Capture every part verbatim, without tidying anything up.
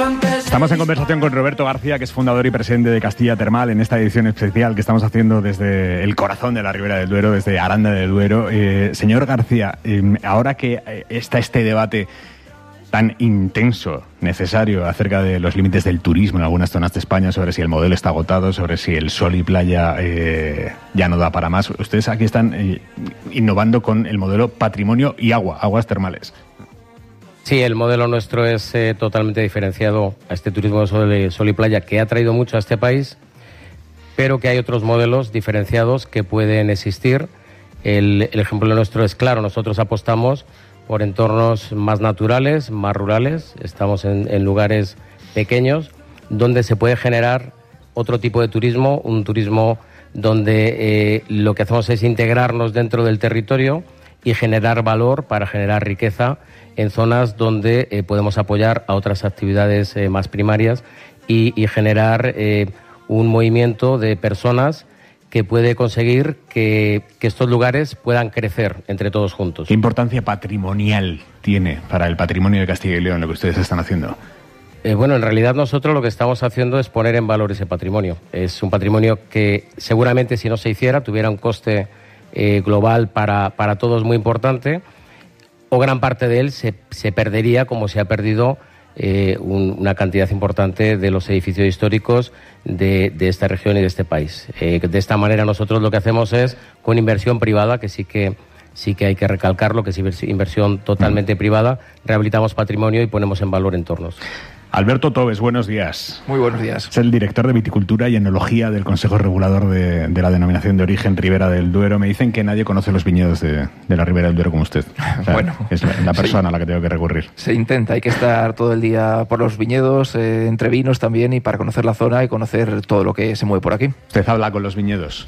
Estamos en conversación con Roberto García, que es fundador y presidente de Castilla Termal, en esta edición especial que estamos haciendo desde el corazón de la Ribera del Duero, desde Aranda de Duero. Eh, señor García, eh, ahora que eh, está este debate tan intenso, necesario, acerca de los límites del turismo en algunas zonas de España, sobre si el modelo está agotado, sobre si el sol y playa eh, ya no da para más, ustedes aquí están eh, innovando con el modelo patrimonio y agua, aguas termales. Sí, el modelo nuestro es eh, totalmente diferenciado a este turismo de sol, sol y playa que ha traído mucho a este país, pero que hay otros modelos diferenciados que pueden existir. El, el ejemplo nuestro es claro, nosotros apostamos por entornos más naturales, más rurales, estamos en, en lugares pequeños donde se puede generar otro tipo de turismo, un turismo donde eh, lo que hacemos es integrarnos dentro del territorio y generar valor para generar riqueza en zonas donde eh, podemos apoyar a otras actividades eh, más primarias y, y generar eh, un movimiento de personas que puede conseguir que, que estos lugares puedan crecer entre todos juntos. ¿Qué importancia patrimonial tiene para el patrimonio de Castilla y León lo que ustedes están haciendo? Eh, bueno, en realidad nosotros lo que estamos haciendo es poner en valor ese patrimonio. Es un patrimonio que seguramente si no se hiciera tuviera un coste eh, global para, para todos muy importante, o gran parte de él se, se perdería como se ha perdido eh, un, una cantidad importante de los edificios históricos de, de esta región y de este país. Eh, de esta manera nosotros lo que hacemos es, con inversión privada, que sí que, sí que hay que recalcarlo, que es inversión totalmente mm. privada, rehabilitamos patrimonio y ponemos en valor entornos. Alberto Tobes, buenos días. Muy buenos días. Es el director de Viticultura y Enología del Consejo Regulador de, de la Denominación de Origen Ribera del Duero. Me dicen que nadie conoce los viñedos de, de la Ribera del Duero como usted. O sea, bueno, es la, la persona sí, a la que tengo que recurrir. Se intenta, hay que estar todo el día por los viñedos, eh, entre vinos también, y para conocer la zona y conocer todo lo que se mueve por aquí. ¿Usted habla con los viñedos?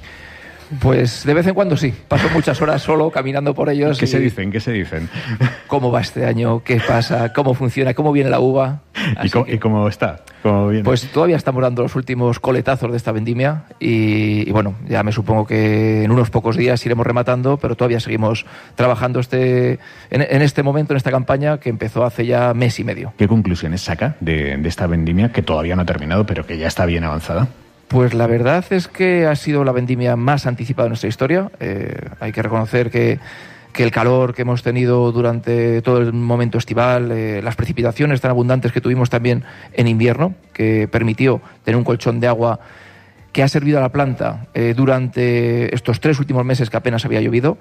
Pues de vez en cuando sí. Paso muchas horas solo caminando por ellos. ¿Qué y... se dicen? ¿Qué se dicen? ¿Cómo va este año? ¿Qué pasa? ¿Cómo funciona? ¿Cómo viene la uva? ¿Y cómo, que... ¿Y cómo está? ¿Cómo viene? Pues todavía estamos dando los últimos coletazos de esta vendimia y, y bueno, ya me supongo que en unos pocos días iremos rematando, pero todavía seguimos trabajando este en, en este momento, en esta campaña que empezó hace ya mes y medio. ¿Qué conclusiones saca de, de esta vendimia que todavía no ha terminado, pero que ya está bien avanzada? Pues la verdad es que ha sido la vendimia más anticipada de nuestra historia. Eh, hay que reconocer que, que el calor que hemos tenido durante todo el momento estival, eh, las precipitaciones tan abundantes que tuvimos también en invierno, que permitió tener un colchón de agua que ha servido a la planta eh, durante estos tres últimos meses que apenas había llovido.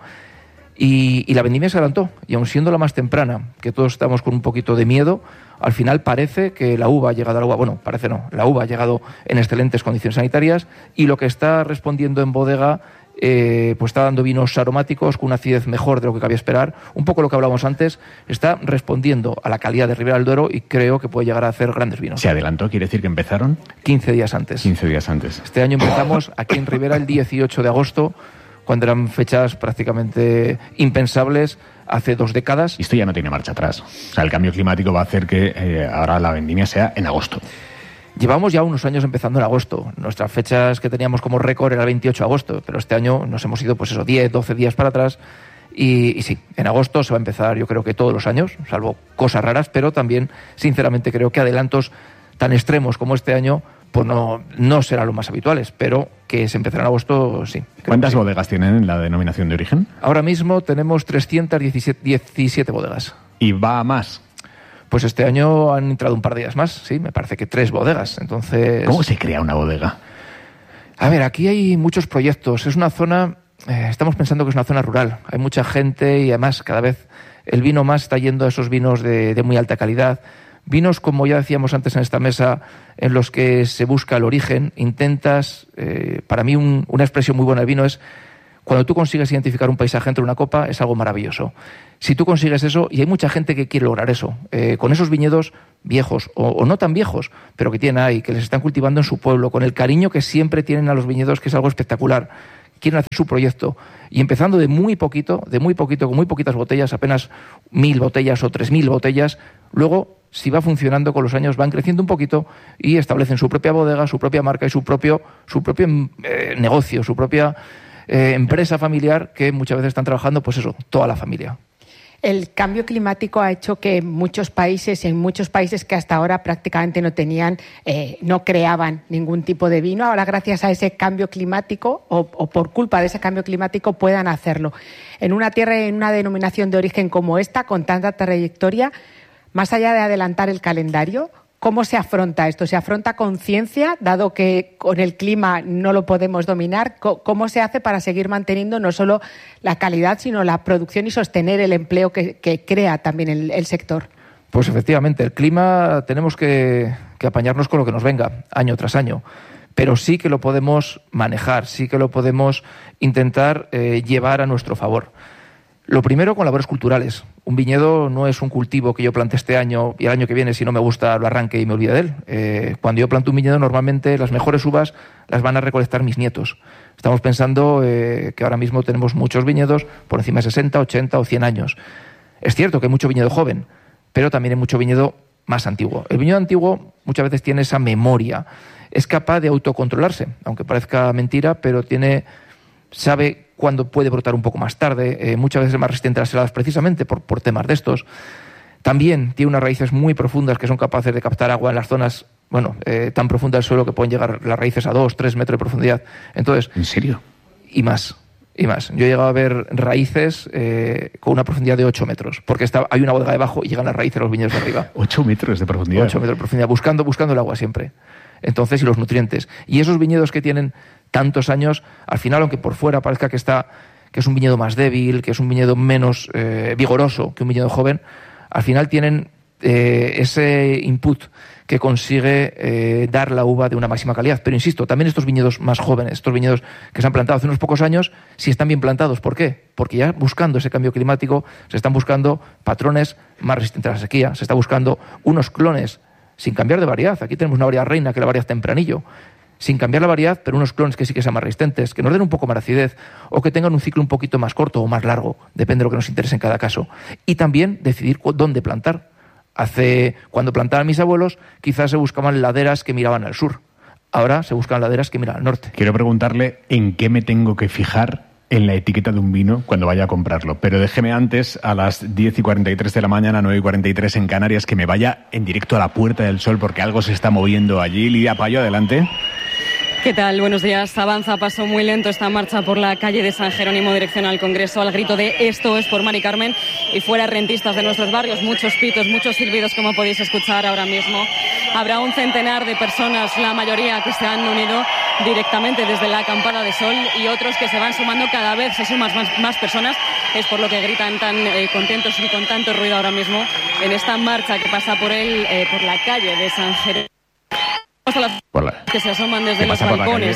Y, y la vendimia se adelantó, y aun siendo la más temprana, que todos estamos con un poquito de miedo, al final parece que la uva ha llegado al agua, bueno, parece no, la uva ha llegado en excelentes condiciones sanitarias, y lo que está respondiendo en bodega eh, pues está dando vinos aromáticos con una acidez mejor de lo que cabía esperar, un poco lo que hablábamos antes, está respondiendo a la calidad de Ribera del Duero y creo que puede llegar a hacer grandes vinos. ¿Se adelantó? ¿Quiere decir que empezaron? quince días antes. quince días antes. Este año empezamos aquí en Ribera el dieciocho de agosto, cuando eran fechas prácticamente impensables hace dos décadas. Esto ya no tiene marcha atrás. O sea, el cambio climático va a hacer que eh, ahora la vendimia sea en agosto. Llevamos ya unos años empezando en agosto. Nuestras fechas que teníamos como récord era el veintiocho de agosto, pero este año nos hemos ido, pues eso, diez, doce días para atrás. Y, y sí, en agosto se va a empezar, yo creo que todos los años, salvo cosas raras, pero también, sinceramente, creo que adelantos tan extremos como este año pues no, no serán los más habituales, pero que se empezará en agosto, sí. ¿Cuántas sí. bodegas tienen en la denominación de origen? Ahora mismo tenemos trescientas diecisiete bodegas. ¿Y va a más? Pues este año han entrado un par de días más, sí, me parece que tres bodegas. Entonces, ¿cómo se crea una bodega? A ver, aquí hay muchos proyectos. Es una zona, eh, estamos pensando que es una zona rural. Hay mucha gente y además cada vez el vino más está yendo a esos vinos de, de muy alta calidad. Vinos, como ya decíamos antes en esta mesa, en los que se busca el origen, intentas, eh, para mí un, una expresión muy buena del vino es cuando tú consigues identificar un paisaje entre una copa, es algo maravilloso. Si tú consigues eso, y hay mucha gente que quiere lograr eso, eh, con esos viñedos viejos, o, o no tan viejos, pero que tienen ahí, que les están cultivando en su pueblo, con el cariño que siempre tienen a los viñedos, que es algo espectacular, quieren hacer su proyecto, y empezando de muy poquito, de muy poquito, con muy poquitas botellas, apenas mil botellas o tres mil botellas, luego, si va funcionando con los años, van creciendo un poquito y establecen su propia bodega, su propia marca y su propio, su propio eh, negocio, su propia eh, empresa familiar, que muchas veces están trabajando, pues eso, toda la familia. El cambio climático ha hecho que en muchos países, en muchos países que hasta ahora prácticamente no tenían, eh, no creaban ningún tipo de vino, ahora gracias a ese cambio climático o, o por culpa de ese cambio climático puedan hacerlo. En una tierra, en una denominación de origen como esta, con tanta trayectoria, más allá de adelantar el calendario, ¿cómo se afronta esto? ¿Se afronta con ciencia, dado que con el clima no lo podemos dominar? ¿Cómo se hace para seguir manteniendo no solo la calidad, sino la producción y sostener el empleo que, que crea también el, el sector? Pues efectivamente, el clima tenemos que, que apañarnos con lo que nos venga, año tras año. Pero sí que lo podemos manejar, sí que lo podemos intentar eh, llevar a nuestro favor. Lo primero, con labores culturales. Un viñedo no es un cultivo que yo plante este año y el año que viene, si no me gusta, lo arranque y me olvide de él. Eh, cuando yo planto un viñedo, normalmente las mejores uvas las van a recolectar mis nietos. Estamos pensando eh, que ahora mismo tenemos muchos viñedos por encima de sesenta, ochenta o cien años. Es cierto que hay mucho viñedo joven, pero también hay mucho viñedo más antiguo. El viñedo antiguo muchas veces tiene esa memoria. Es capaz de autocontrolarse, aunque parezca mentira, pero tiene... sabe cuándo puede brotar un poco más tarde, eh, muchas veces es más resistente a las heladas precisamente por, por temas de estos. También tiene unas raíces muy profundas que son capaces de captar agua en las zonas, bueno, eh, tan profundas del suelo que pueden llegar las raíces a dos, tres metros de profundidad. Entonces, ¿en serio? Y más, y más. Yo he llegado a ver raíces eh, con una profundidad de ocho metros, porque está, hay una bodega debajo y llegan las raíces a los viñedos de arriba. ¿ocho metros de profundidad? ocho metros de profundidad, buscando, buscando el agua siempre. Entonces, y los nutrientes. Y esos viñedos que tienen tantos años, al final, aunque por fuera parezca que está que es un viñedo más débil, que es un viñedo menos eh, vigoroso que un viñedo joven, al final tienen eh, ese input que consigue eh, dar la uva de una máxima calidad. Pero insisto, también estos viñedos más jóvenes, estos viñedos que se han plantado hace unos pocos años, si están bien plantados. ¿Por qué? Porque ya buscando ese cambio climático, se están buscando patrones más resistentes a la sequía, se está buscando unos clones sin cambiar de variedad. Aquí tenemos una variedad reina, que es la variedad tempranillo, sin cambiar la variedad, pero unos clones que sí que sean más resistentes, que nos den un poco más de acidez o que tengan un ciclo un poquito más corto o más largo, depende de lo que nos interese en cada caso. Y también decidir dónde plantar. Hace, cuando plantaban mis abuelos, quizás se buscaban laderas que miraban al sur. Ahora se buscan laderas que miran al norte. Quiero preguntarle en qué me tengo que fijar en la etiqueta de un vino cuando vaya a comprarlo. Pero déjeme antes, a las diez y cuarenta y tres de la mañana, nueve y cuarenta y tres en Canarias, que me vaya en directo a la Puerta del Sol porque algo se está moviendo allí. Lidia Payo, adelante. ¿Qué tal? Buenos días. Avanza a paso muy lento esta marcha por la calle de San Jerónimo, dirección al Congreso, al grito de "Esto es por Mari Carmen", y fuera rentistas de nuestros barrios, muchos pitos, muchos silbidos, como podéis escuchar ahora mismo. Habrá un centenar de personas, la mayoría que se han unido directamente desde la acampada de Sol, y otros que se van sumando, cada vez se suman más, más personas. Es por lo que gritan tan eh, contentos y con tanto ruido ahora mismo en esta marcha que pasa por el, eh, por la calle de San Jerónimo. Por la, que se asoman desde los balcones.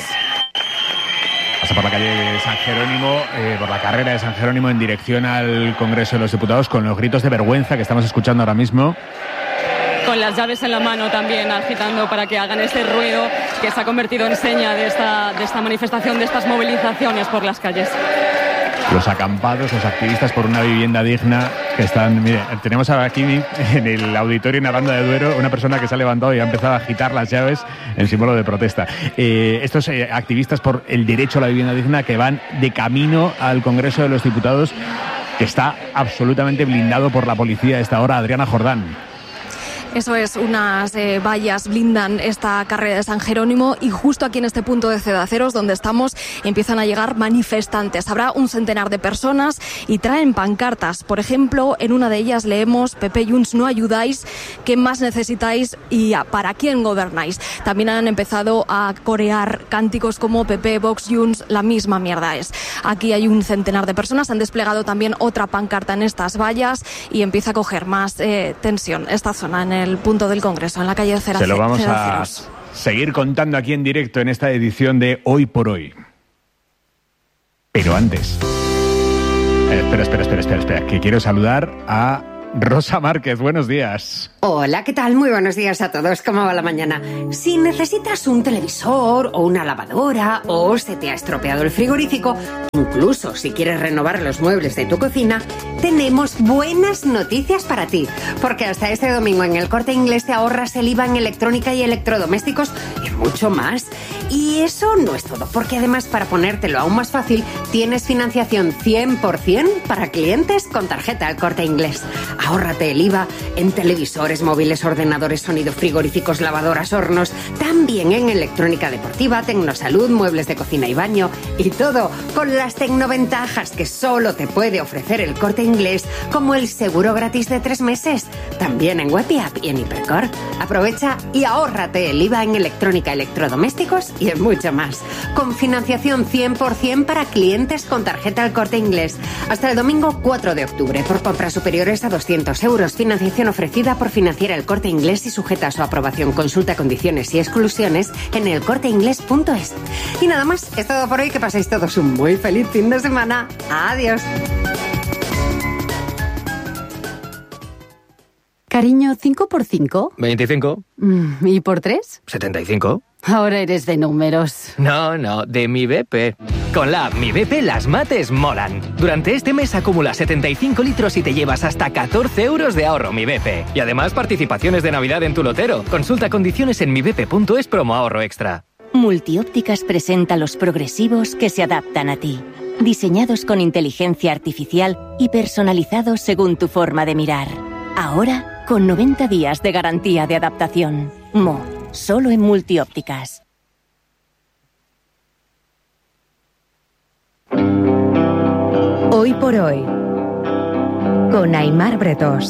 Pasa por la calle de San Jerónimo, eh, por la carrera de San Jerónimo en dirección al Congreso de los Diputados, con los gritos de vergüenza que estamos escuchando ahora mismo. Con las llaves en la mano también, agitando para que hagan ese ruido que se ha convertido en seña de esta, de esta manifestación, de estas movilizaciones por las calles. Los acampados, los activistas por una vivienda digna que están... Mire, tenemos aquí en el auditorio en Aranda de Duero una persona que se ha levantado y ha empezado a agitar las llaves en símbolo de protesta. Eh, estos eh, activistas por el derecho a la vivienda digna que van de camino al Congreso de los Diputados, que está absolutamente blindado por la policía a esta hora. Adriana Jordán. Eso es, unas eh, vallas blindan esta carrera de San Jerónimo, y justo aquí en este punto de Cedaceros donde estamos empiezan a llegar manifestantes. Habrá un centenar de personas y traen pancartas. Por ejemplo, en una de ellas leemos: P P y Junts no ayudáis, ¿qué más necesitáis y para quién gobernáis? También han empezado a corear cánticos como P P, Vox, Junts, la misma mierda es. Aquí hay un centenar de personas, han desplegado también otra pancarta en estas vallas y empieza a coger más eh, tensión esta zona en el el punto del Congreso, en la calle de Cedaceros. Se lo vamos a seguir contando aquí en directo en esta edición de Hoy por Hoy. Pero antes... Eh, espera, espera, espera, espera, espera, que quiero saludar a Rosa Márquez. Buenos días. Hola, ¿qué tal? Muy buenos días a todos. ¿Cómo va la mañana? Si necesitas un televisor o una lavadora, o se te ha estropeado el frigorífico, incluso si quieres renovar los muebles de tu cocina, tenemos buenas noticias para ti. Porque hasta este domingo en el Corte Inglés te ahorras el I V A en electrónica y electrodomésticos y mucho más. Y eso no es todo, porque además, para ponértelo aún más fácil, tienes financiación cien por ciento para clientes con tarjeta El Corte Inglés. Ahórrate el I V A en televisores, móviles, ordenadores, sonido, frigoríficos, lavadoras, hornos, también en electrónica deportiva, tecnosalud, muebles de cocina y baño, y todo con las tecnoventajas que solo te puede ofrecer El Corte Inglés, como el seguro gratis de tres meses, también en Web y App y en Hipercor. Aprovecha y ahórrate el I V A en electrónica, electrodomésticos y en mucho más. Con financiación cien por ciento para clientes con tarjeta El Corte Inglés. Hasta el domingo cuatro de octubre. Por compras superiores a doscientos euros. Financiación ofrecida por Financiera El Corte Inglés y sujeta a su aprobación. Consulta condiciones y exclusiones en el corte inglés punto es. Y nada más, es todo por hoy. Que paséis todos un muy feliz fin de semana. Adiós. Cariño, ¿cinco por cinco? veinticinco. Mm, ¿Y por tres? setenta y cinco. Ahora eres de números. No, no, de Mi B P. Con la app Mi B P las mates molan. Durante este mes acumula setenta y cinco litros y te llevas hasta catorce euros de ahorro Mi B P. Y además participaciones de Navidad en tu lotero. Consulta condiciones en mi b p punto es promo ahorro extra. Multiópticas presenta los progresivos que se adaptan a ti. Diseñados con inteligencia artificial y personalizados según tu forma de mirar. Ahora, con noventa días de garantía de adaptación. Mo, solo en Multiópticas. Hoy por hoy, con Aimar Bretós.